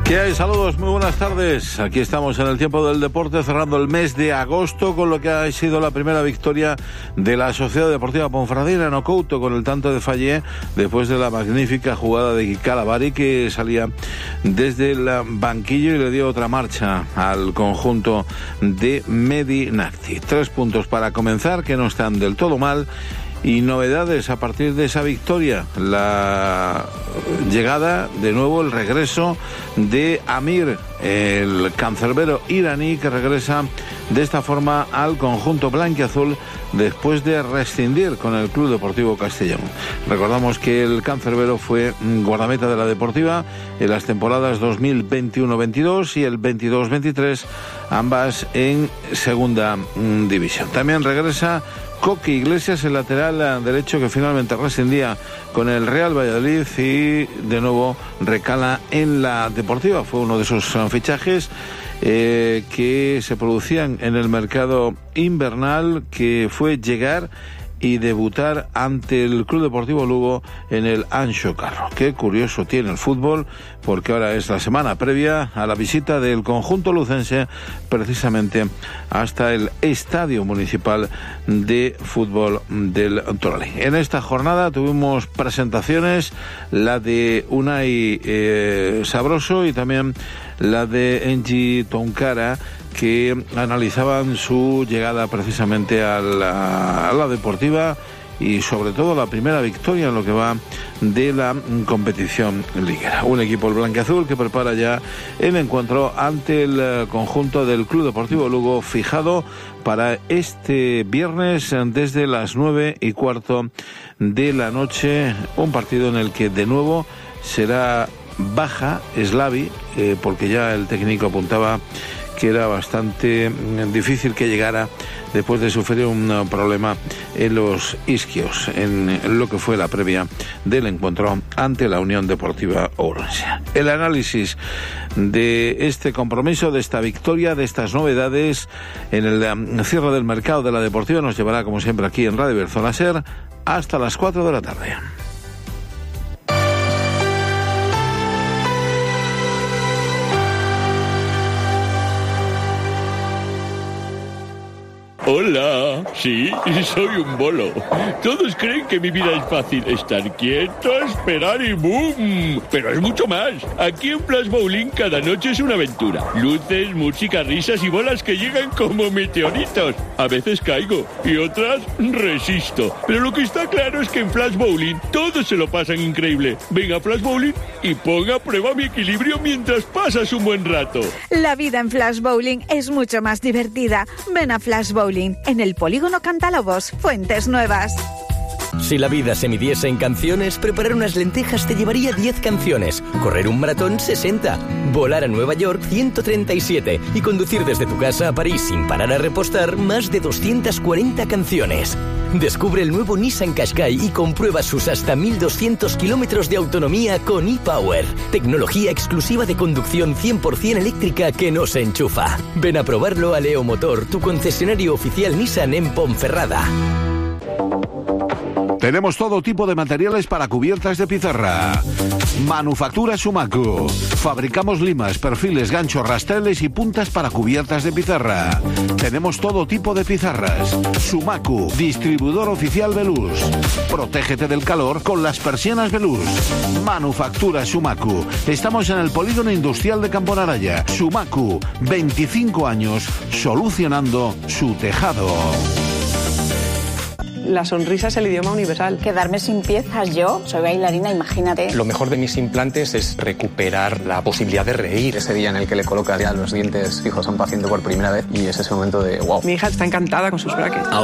¿Qué hay? Saludos, muy buenas tardes. Aquí estamos en el tiempo del deporte, cerrando el mes de agosto con lo que ha sido la primera victoria de la Sociedad Deportiva Ponferradina en Ocouto con el tanto de Fallé, después de la magnífica jugada de Calabari, que salía desde el banquillo y le dio otra marcha al conjunto de Medinacti. 3 puntos para comenzar, que no están del todo mal. Y novedades a partir de esa victoria: la llegada, de nuevo, el regreso de Amir, el cancerbero iraní, que regresa de esta forma al conjunto blanquiazul después de rescindir con el Club Deportivo Castellón. Recordamos que el cancerbero fue guardameta de la Deportiva en las temporadas 2021-22 y el 22-23, ambas en segunda división. También regresa Coqui Iglesias, el lateral derecho que finalmente rescindía con el Real Valladolid y de nuevo recala en la Deportiva. Fue uno de esos fichajes que se producían en el mercado invernal, que fue llegar y debutar ante el Club Deportivo Lugo en el Anxo Carro. Qué curioso tiene el fútbol, porque ahora es la semana previa a la visita del conjunto lucense precisamente hasta el Estadio Municipal de Fútbol del Toralín. En esta jornada tuvimos presentaciones, la de Unai Sabroso y también la de Engi Tonkara, que analizaban su llegada precisamente a la Deportiva y sobre todo la primera victoria en lo que va de la competición liguera. Un equipo, el blanquiazul, que prepara ya el encuentro ante el conjunto del Club Deportivo Lugo, fijado para este viernes desde las 9:15 de la noche. Un partido en el que de nuevo será baja Slavi, porque ya el técnico apuntaba que era bastante difícil que llegara después de sufrir un problema en los isquios en lo que fue la previa del encuentro ante la Unión Deportiva Ourense. El análisis de este compromiso, de esta victoria, de estas novedades en el cierre del mercado de la Deportiva nos llevará, como siempre, aquí en Radio Berzona Ser hasta las 4 de la tarde. Hola, sí, soy un bolo. Todos creen que mi vida es fácil. Estar quieto, esperar y ¡boom! Pero es mucho más. Aquí en Flash Bowling cada noche es una aventura. Luces, música, risas y bolas que llegan como meteoritos. A veces caigo y otras resisto. Pero lo que está claro es que en Flash Bowling todos se lo pasan increíble. Ven a Flash Bowling y ponga a prueba mi equilibrio mientras pasas un buen rato. La vida en Flash Bowling es mucho más divertida. Ven a Flash Bowling en el Polígono Cantalobos, Fuentes Nuevas. Si la vida se midiese en canciones, preparar unas lentejas te llevaría 10 canciones, correr un maratón 60, volar a Nueva York 137 y conducir desde tu casa a París sin parar a repostar más de 240 canciones. Descubre el nuevo Nissan Qashqai y comprueba sus hasta 1.200 kilómetros de autonomía con ePower, tecnología exclusiva de conducción 100% eléctrica que no se enchufa. Ven a probarlo a Leo Motor, tu concesionario oficial Nissan en Ponferrada. Tenemos todo tipo de materiales para cubiertas de pizarra. Manufactura Sumacu. Fabricamos limas, perfiles, ganchos, rastreles y puntas para cubiertas de pizarra. Tenemos todo tipo de pizarras. Sumacu, distribuidor oficial Veluz. Protégete del calor con las persianas Veluz. Manufactura Sumacu. Estamos en el Polígono Industrial de Campo Naraya. Sumacu, 25 años solucionando su tejado. La sonrisa es el idioma universal. Quedarme sin piezas, yo soy bailarina, imagínate. Lo mejor de mis implantes es recuperar la posibilidad de reír. Ese día en el que le colocas ya los dientes fijos a un paciente por primera vez y es ese momento de wow. Mi hija está encantada con sus brackets.